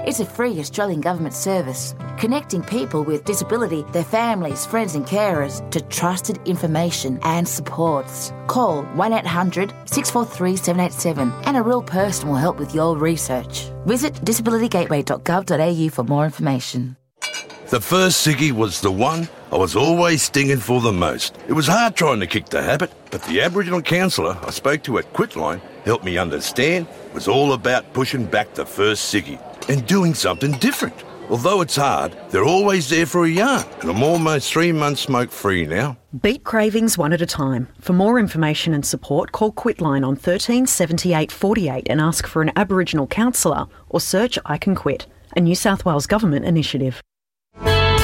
is a free Australian government service, connecting people with disability, their families, friends and carers to trusted information and supports. Call 1800 643 787 and a real person will help with your research. Visit disabilitygateway.gov.au for more information. The first ciggy was the one I was always stinging for the most. It was hard trying to kick the habit, but the Aboriginal counsellor I spoke to at Quitline helped me understand it was all about pushing back the first ciggy and doing something different. Although it's hard, they're always there for a yarn, and I'm almost 3 months smoke-free now. Beat cravings one at a time. For more information and support, call Quitline on 13 78 48 and ask for an Aboriginal counsellor or search I Can Quit, a New South Wales Government initiative.